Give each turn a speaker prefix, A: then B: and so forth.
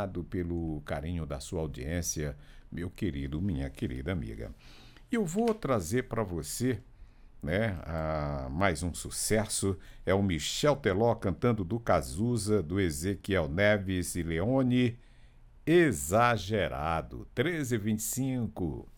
A: obrigado pelo carinho da sua audiência, meu querido, minha querida amiga. E eu vou trazer para você, né, mais um sucesso. É o Michel Teló cantando do Cazuza, do Ezequiel Neves e Leone, Exagerado, 13h25.